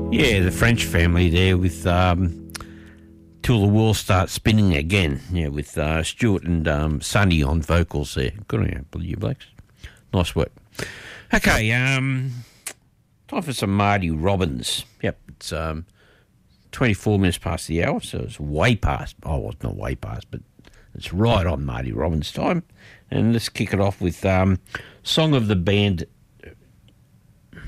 Yeah, the French family there with Till the World Starts Spinning Again. Yeah, with Stuart and Sonny on vocals there. Good on you blokes. Nice work. Okay, time for some Marty Robbins. Yep, it's 24 minutes past the hour, so it's way past. Oh, well, it's not way past, but it's right on Marty Robbins time. And let's kick it off with Song of the Band